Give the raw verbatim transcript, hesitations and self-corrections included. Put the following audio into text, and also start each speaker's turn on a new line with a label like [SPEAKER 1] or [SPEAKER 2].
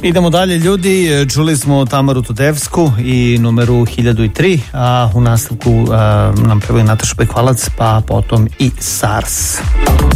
[SPEAKER 1] Idemo dalje, ljudi. Čuli smo Tamaru Todevsku i numeru hiljadu tri, a u nastavku a, nam prevodi Nataša Bekvalac, pa potom i SARS.